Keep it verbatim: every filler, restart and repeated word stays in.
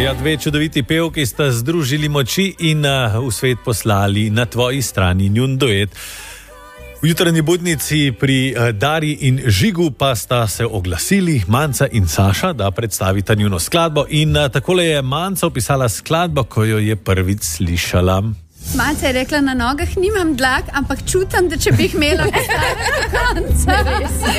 Ja, dve čudoviti pevki sta združili moči in uh, v svet poslali na tvoji strani njun duet. V jutranji budnici pri uh, Dari in Žigu pa sta se oglasili Manca in Saša, da predstavita njuno skladbo. In uh, takole je Manca opisala skladbo, ko jo je prvič slišala. Manca je rekla, na nogah nimam dlak, ampak čutam, da če bi jih imela, bi stala do konca.